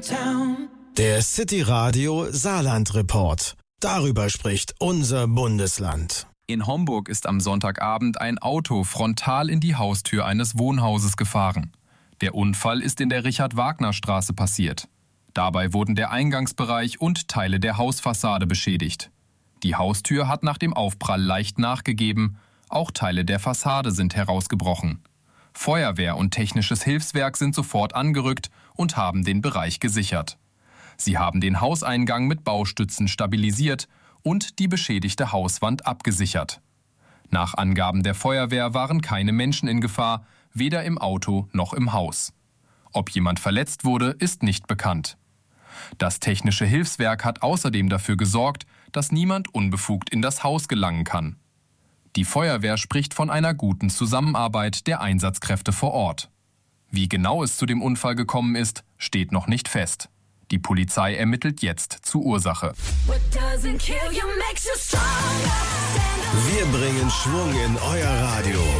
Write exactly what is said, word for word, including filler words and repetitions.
Der City Radio Saarland Report. Darüber spricht unser Bundesland. In Homburg ist am Sonntagabend ein Auto frontal in die Haustür eines Wohnhauses gefahren. Der Unfall ist in der Richard-Wagner-Straße passiert. Dabei wurden der Eingangsbereich und Teile der Hausfassade beschädigt. Die Haustür hat nach dem Aufprall leicht nachgegeben. Auch Teile der Fassade sind herausgebrochen. Feuerwehr und technisches Hilfswerk sind sofort angerückt und haben den Bereich gesichert. Sie haben den Hauseingang mit Baustützen stabilisiert und die beschädigte Hauswand abgesichert. Nach Angaben der Feuerwehr waren keine Menschen in Gefahr, weder im Auto noch im Haus. Ob jemand verletzt wurde, ist nicht bekannt. Das technische Hilfswerk hat außerdem dafür gesorgt, dass niemand unbefugt in das Haus gelangen kann. Die Feuerwehr spricht von einer guten Zusammenarbeit der Einsatzkräfte vor Ort. Wie genau es zu dem Unfall gekommen ist, steht noch nicht fest. Die Polizei ermittelt jetzt zur Ursache. Wir bringen Schwung in euer Radio.